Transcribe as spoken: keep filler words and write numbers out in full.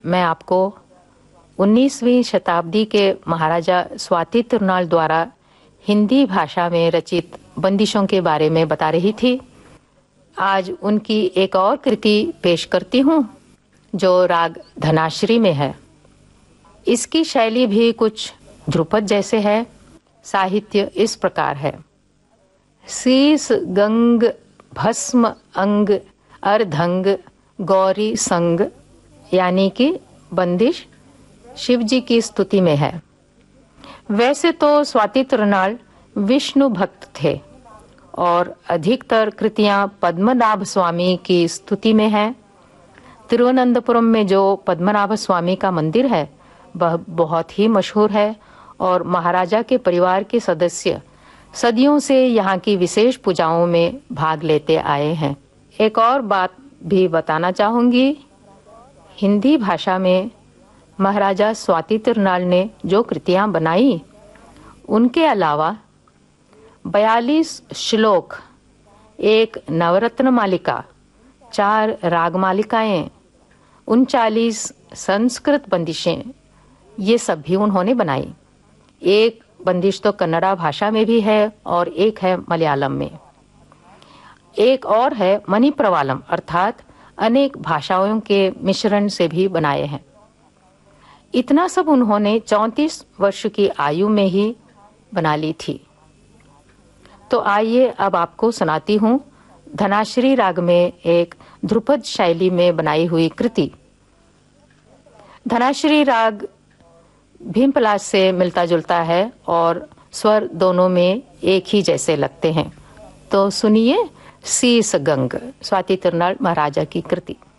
मैं आपको उन्नीसवीं शताब्दी के महाराजा स्वाति तिरुनाल द्वारा हिंदी भाषा में रचित बंदिशों के बारे में बता रही थी। आज उनकी एक और कृति पेश करती हूँ जो राग धनाश्री में है। इसकी शैली भी कुछ ध्रुपद जैसे है। साहित्य इस प्रकार है। शीस गंग भस्म अंग अर्धंग गौरी संग, यानी कि बंदिश शिव जी की स्तुति में है। वैसे तो स्वाति तिरुनाल विष्णु भक्त थे और अधिकतर कृतियां पद्मनाभ स्वामी की स्तुति में है। तिरुवनंतपुरम में जो पद्मनाभ स्वामी का मंदिर है वह बहुत ही मशहूर है और महाराजा के परिवार के सदस्य सदियों से यहाँ की विशेष पूजाओं में भाग लेते आए हैं। एक और बात भी बताना चाहूंगी। हिंदी भाषा में महाराजा स्वाति तिरुनाल ने जो कृतियां बनाई उनके अलावा बयालीस श्लोक, एक नवरत्न मालिका, चार राग मालिकाएं, उनचालीस संस्कृत बंदिशें, ये सब भी उन्होंने बनाई। एक बंदिश तो कन्नड़ा भाषा में भी है और एक है मलयालम में। एक और है मणिप्रवालम, अर्थात अनेक भाषाओं के मिश्रण से भी बनाए हैं। इतना सब उन्होंने चौंतीस वर्ष की आयु में ही बना ली थी। तो आइए अब आपको सुनाती हूँ धनाश्री राग में एक ध्रुपद शैली में बनाई हुई कृति। धनाश्री राग भीमपलास से मिलता जुलता है और स्वर दोनों में एक ही जैसे लगते हैं। तो सुनिए शीस गंग, स्वाति तिरुनाल महाराजा की कृति।